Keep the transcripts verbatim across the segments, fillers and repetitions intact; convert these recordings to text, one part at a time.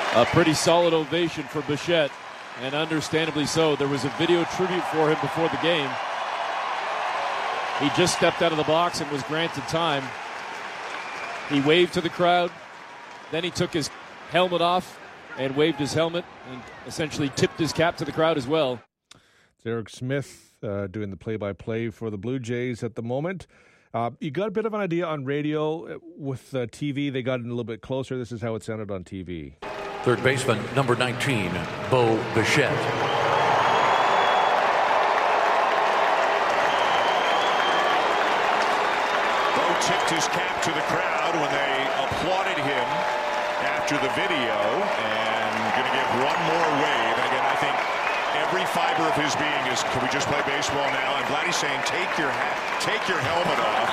A pretty solid ovation for Bichette, and understandably so. There was a video tribute for him before the game. He just stepped out of the box and was granted time. He waved to the crowd. Then he took his helmet off and waved his helmet and essentially tipped his cap to the crowd as well. It's Eric Smith uh, doing the play-by-play for the Blue Jays at the moment. Uh, you got a bit of an idea on radio. With uh, T V, they got in a little bit closer. This is how it sounded on T V. Third baseman, number nineteen, Bo Bichette. Bo tipped his cap to the crowd when they applauded him after the video, and going to give one more wave. And again, I think every fiber of his being is, can we just play baseball now? I'm glad he's saying, take your hat, take your helmet off.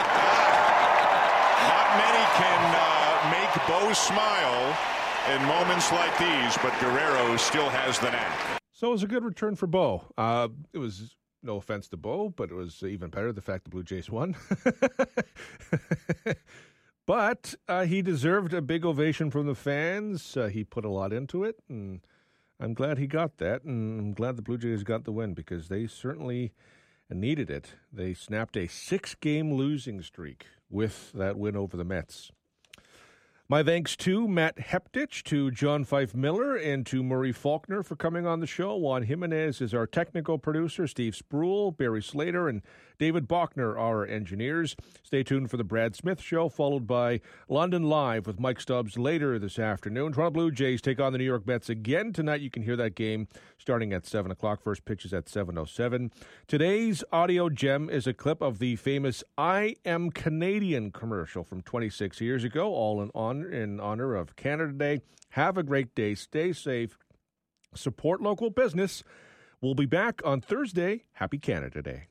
Not many can uh, make Bo smile in moments like these, but Guerrero still has the knack. So it was a good return for Bo. Uh, it was, no offense to Bo, but it was even better the fact the Blue Jays won. But uh, he deserved a big ovation from the fans. Uh, he put a lot into it, and I'm glad he got that, and I'm glad the Blue Jays got the win because they certainly needed it. They snapped a six-game losing streak with that win over the Mets. My thanks to Matt Heptich, to John Fife Miller, and to Murray Faulkner for coming on the show. Juan Jimenez is our technical producer. Steve Spruill, Barry Slater, and David Bachner are our engineers. Stay tuned for the Brad Smith Show, followed by London Live with Mike Stubbs later this afternoon. Toronto Blue Jays take on the New York Mets again tonight. You can hear that game starting at seven o'clock. First pitch is at seven oh seven. Today's audio gem is a clip of the famous I Am Canadian commercial from twenty-six years ago, all in honor, in honor of Canada Day. Have a great day. Stay safe. Support local business. We'll be back on Thursday. Happy Canada Day.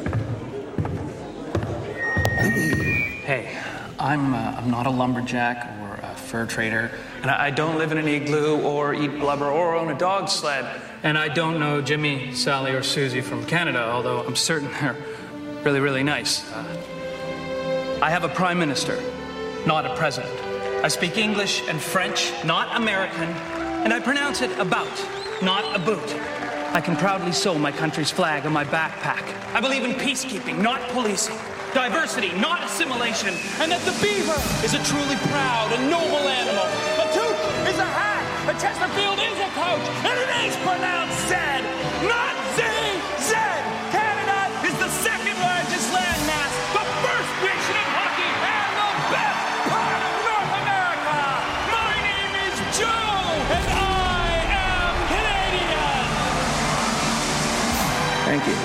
Hey, I'm uh, I'm not a lumberjack or a fur trader, and I, I don't live in an igloo or eat blubber or own a dog sled. And I don't know Jimmy, Sally, or Susie from Canada, although I'm certain they're really, really nice. Uh, I have a prime minister, not a president. I speak English and French, not American, and I pronounce it about, not a boot. I can proudly sew my country's flag on my backpack. I believe in peacekeeping, not policing. Diversity, not assimilation. And that the beaver is a truly proud and noble animal. A toque is a hat. A Chesterfield is a coach. And it is pronounced zed, not Z. Z. Canada is the second largest landmass, the first nation in hockey, and the best part of North America. My name is Joe, and I am Canadian. Thank you.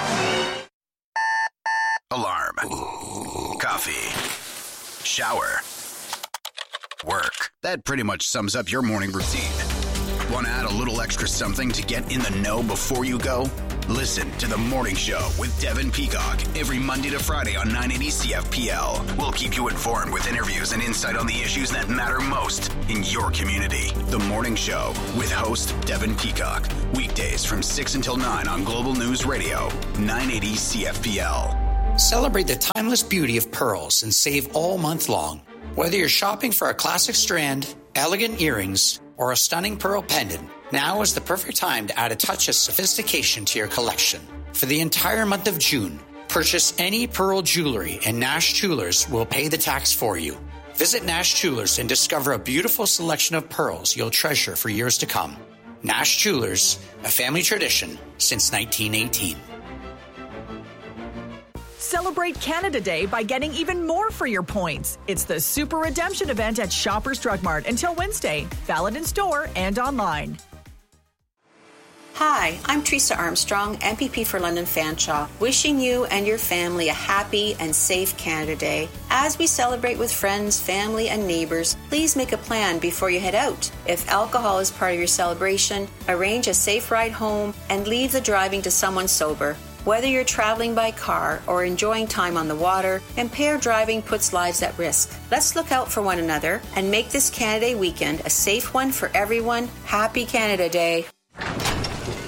Alarm. Coffee. Shower. Work. That pretty much sums up your morning routine. Want to add a little extra something to get in the know before you go? Listen to The Morning Show with Devin Peacock every Monday to Friday on nine eighty C F P L. We'll keep you informed with interviews and insight on the issues that matter most in your community. The Morning Show with host Devin Peacock. Weekdays from six until nine on Global News Radio, nine eighty C F P L. Celebrate the timeless beauty of pearls and save all month long. Whether you're shopping for a classic strand, elegant earrings, or a stunning pearl pendant, now is the perfect time to add a touch of sophistication to your collection. For the entire month of June, purchase any pearl jewelry and Nash Jewelers will pay the tax for you. Visit Nash Jewelers and discover a beautiful selection of pearls you'll treasure for years to come. Nash Jewelers, a family tradition since nineteen eighteen. Celebrate Canada Day by getting even more for your points. It's the Super Redemption event at Shoppers Drug Mart until Wednesday. Valid in store and online. Hi, I'm Teresa Armstrong, M P P for London Fanshawe, wishing you and your family a happy and safe Canada Day. As we celebrate with friends, family, and neighbors, please make a plan before you head out. If alcohol is part of your celebration, arrange a safe ride home and leave the driving to someone sober. Whether you're traveling by car or enjoying time on the water, impaired driving puts lives at risk. Let's look out for one another and make this Canada Day weekend a safe one for everyone. Happy Canada Day.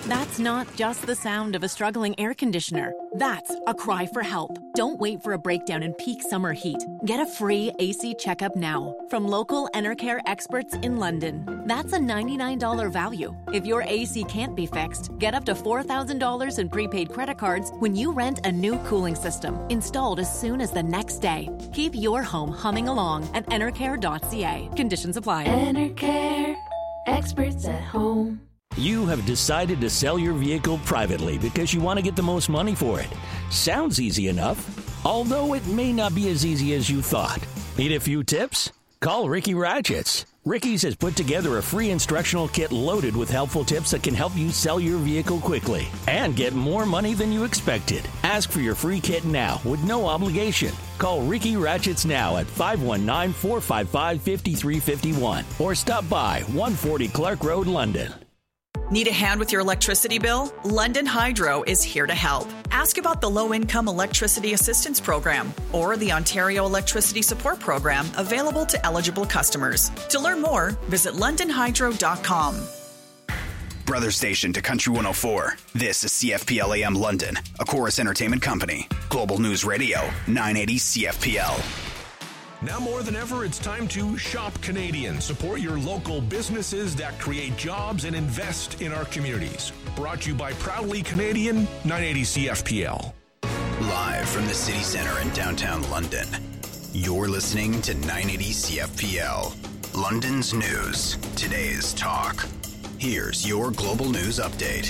That's not just the sound of a struggling air conditioner. That's a cry for help. Don't wait for a breakdown in peak summer heat. Get a free A C checkup now from local Enercare experts in London. That's a ninety-nine dollars value. If your A C can't be fixed, get up to four thousand dollars in prepaid credit cards when you rent a new cooling system, installed as soon as the next day. Keep your home humming along at enercare dot c a. Conditions apply. Enercare, experts at home. You have decided to sell your vehicle privately because you want to get the most money for it. Sounds easy enough, although it may not be as easy as you thought. Need a few tips? Call Ricky Ratchets. Ricky's has put together a free instructional kit loaded with helpful tips that can help you sell your vehicle quickly and get more money than you expected. Ask for your free kit now with no obligation. Call Ricky Ratchets now at five one nine, four five five, five three five one or stop by one forty Clark Road, London. Need a hand with your electricity bill? London Hydro is here to help. Ask about the Low-Income Electricity Assistance Program or the Ontario Electricity Support Program available to eligible customers. To learn more, visit london hydro dot com. Brother station to Country one oh four. This is C F P L A M London, a Chorus Entertainment Company. Global News Radio, nine eighty C F P L. Now more than ever, it's time to shop Canadian. Support your local businesses that create jobs and invest in our communities. Brought to you by Proudly Canadian, nine eighty C F P L. Live from the City Centre in downtown London, you're listening to nine eighty C F P L. London's news, today's talk. Here's your global news update.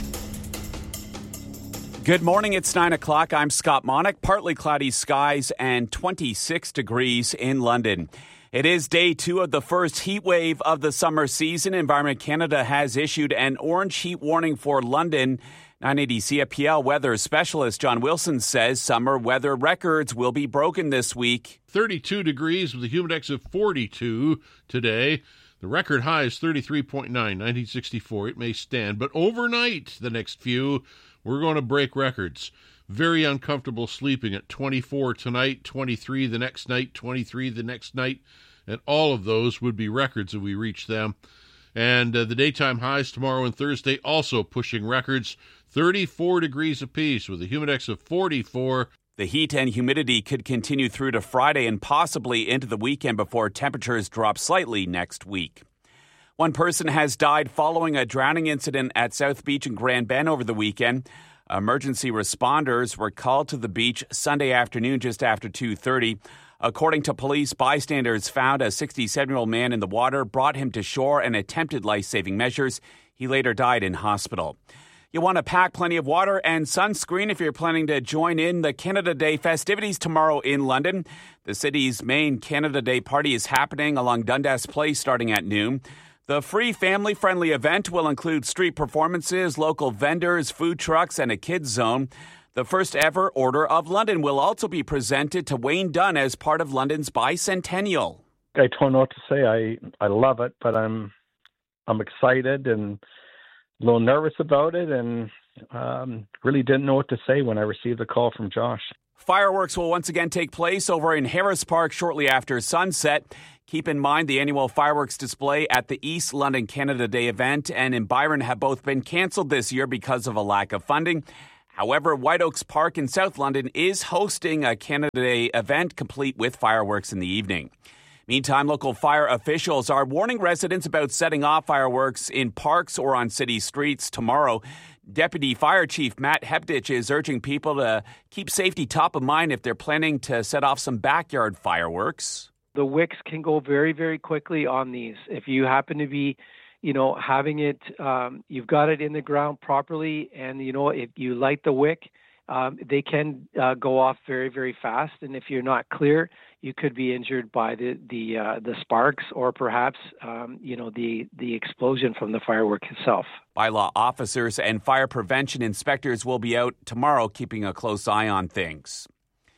Good morning. It's nine o'clock. I'm Scott Monick. Partly cloudy skies and twenty-six degrees in London. It is day two of the first heat wave of the summer season. Environment Canada has issued an orange heat warning for London. nine eighty C F P L weather specialist John Wilson says summer weather records will be broken this week. thirty-two degrees with a humidex of forty-two today. The record high is thirty-three point nine, nineteen sixty-four. It may stand, but overnight, the next few, we're going to break records. Very uncomfortable sleeping at twenty-four tonight, twenty-three the next night, twenty-three the next night, and all of those would be records if we reach them. And uh, the daytime highs tomorrow and Thursday also pushing records, thirty-four degrees apiece with a humidex of forty-four. The heat and humidity could continue through to Friday and possibly into the weekend before temperatures drop slightly next week. One person has died following a drowning incident at South Beach in Grand Bend over the weekend. Emergency responders were called to the beach Sunday afternoon just after two thirty. According to police, bystanders found a sixty-seven-year-old man in the water, brought him to shore, and attempted life-saving measures. He later died in hospital. You want to pack plenty of water and sunscreen if you're planning to join in the Canada Day festivities tomorrow in London. The city's main Canada Day party is happening along Dundas Place starting at noon. The free family-friendly event will include street performances, local vendors, food trucks, and a kids zone. The first ever Order of London will also be presented to Wayne Dunn as part of London's bicentennial. I don't know what to say. I, I love it, but I'm I'm excited and a little nervous about it, and um, really didn't know what to say when I received the call from Josh. Fireworks will once again take place over in Harris Park shortly after sunset. Keep in mind the annual fireworks display at the East London Canada Day event and in Byron have both been cancelled this year because of a lack of funding. However, White Oaks Park in South London is hosting a Canada Day event complete with fireworks in the evening. Meantime, local fire officials are warning residents about setting off fireworks in parks or on city streets tomorrow. Deputy Fire Chief Matt Heptich is urging people to keep safety top of mind if they're planning to set off some backyard fireworks. The wicks can go very, very quickly on these. If you happen to be, you know, having it, um, you've got it in the ground properly, and, you know, if you light the wick, um, they can uh, go off very, very fast. And if you're not clear, you could be injured by the the uh, the sparks or perhaps, um, you know, the, the explosion from the firework itself. Bylaw officers and fire prevention inspectors will be out tomorrow keeping a close eye on things.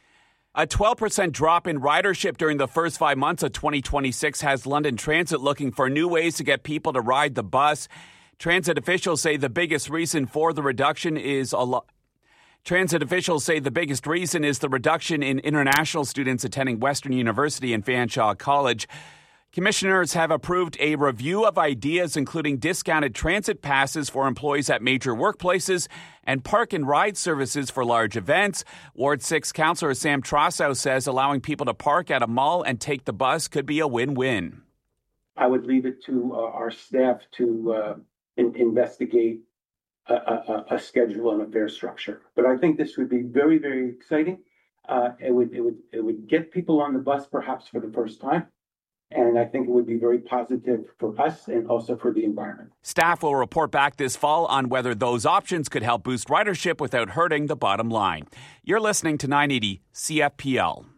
A twelve percent drop in ridership during the first five months of twenty twenty-six has London Transit looking for new ways to get people to ride the bus. Transit officials say the biggest reason for the reduction is a lot. Transit officials say the biggest reason is the reduction in international students attending Western University and Fanshawe College. Commissioners have approved a review of ideas including discounted transit passes for employees at major workplaces and park and ride services for large events. Ward six Councillor Sam Trossow says allowing people to park at a mall and take the bus could be a win-win. I would leave it to uh, our staff to uh, in- investigate a, a, a schedule and a fare structure. But I think this would be very, very exciting. Uh, it would it would it would get people on the bus perhaps for the first time. And I think it would be very positive for us and also for the environment. Staff will report back this fall on whether those options could help boost ridership without hurting the bottom line. You're listening to nine eighty C F P L.